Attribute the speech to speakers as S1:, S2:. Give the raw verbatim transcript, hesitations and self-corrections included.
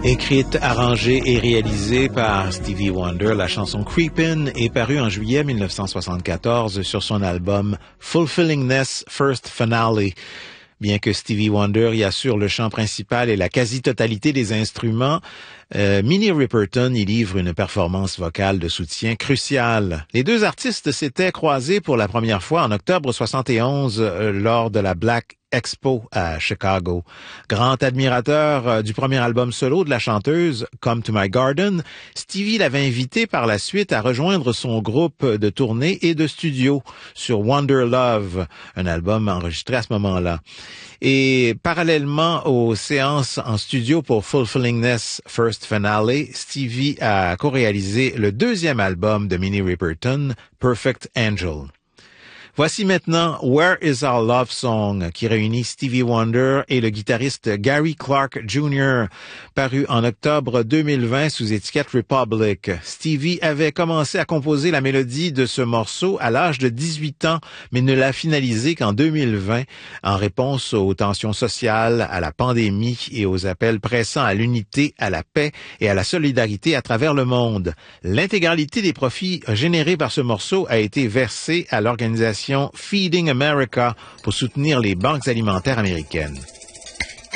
S1: Écrite, arrangée et réalisée par Stevie Wonder, la chanson Creepin' est parue en juillet mille neuf cent soixante-quatorze sur son album Fulfillingness First Finale. Bien que Stevie Wonder y assure le chant principal et la quasi-totalité des instruments, euh, Minnie Riperton y livre une performance vocale de soutien cruciale. Les deux artistes s'étaient croisés pour la première fois en octobre soixante et onze euh, lors de la Black Expo à Chicago. Grand admirateur euh, du premier album solo de la chanteuse, Come to My Garden, Stevie l'avait invité par la suite à rejoindre son groupe de tournée et de studio sur Wonder Love, un album enregistré à ce moment-là. Et parallèlement aux séances en studio pour Fulfillingness First Finale, Stevie a co-réalisé le deuxième album de Minnie Riperton, Perfect Angel. Voici maintenant Where Is Our Love Song, qui réunit Stevie Wonder et le guitariste Gary Clark Junior, paru en octobre deux mille vingt sous étiquette Republic. Stevie avait commencé à composer la mélodie de ce morceau à l'âge de dix-huit ans, mais ne l'a finalisé qu'en deux mille vingt, en réponse aux tensions sociales, à la pandémie et aux appels pressants à l'unité, à la paix et à la solidarité à travers le monde. L'intégralité des profits générés par ce morceau a été versée à l'organisation Feeding America pour soutenir les banques alimentaires américaines.